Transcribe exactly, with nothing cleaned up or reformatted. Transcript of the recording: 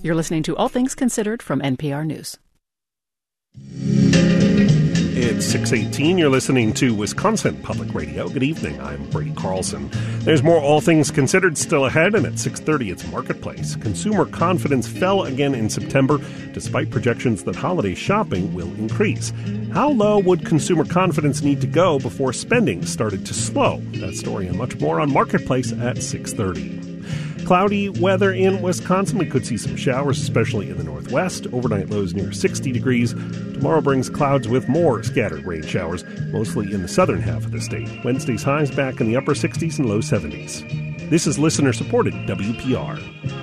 You're listening to All Things Considered from N P R News. It's six eighteen. You're listening to Wisconsin Public Radio. Good evening. I'm Brady Carlson. There's more All Things Considered still ahead, and at six thirty, it's Marketplace. Consumer confidence fell again in September, despite projections that holiday shopping will increase. How low would consumer confidence need to go before spending started to slow? That story and much more on Marketplace at six thirty. Cloudy weather in Wisconsin. We could see some showers, especially in the northwest. Overnight lows near sixty degrees. Tomorrow brings clouds with more scattered rain showers, mostly in the southern half of the state. Wednesday's highs back in the upper sixties and low seventies. This is listener-supported W P R.